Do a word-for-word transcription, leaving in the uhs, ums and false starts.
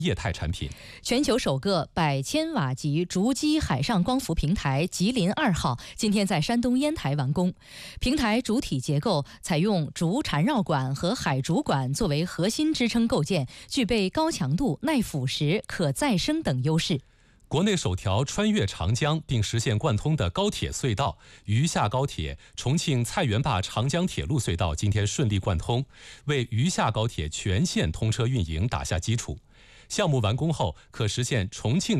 液态产品。 全球首个百千瓦级逐基海上光伏平台吉林二号今天在山东烟台完工。平台主体结构采用竹缠绕管和海竹管作为核心支撑构件，具备高强度、耐腐蚀、可再生等优势。 国内首条穿越长江并实现贯通的高铁隧道余下高铁重庆菜园坝长江铁路隧道今天顺利贯通，为余下高铁全线通车运营打下基础。项目完工后，可实现重庆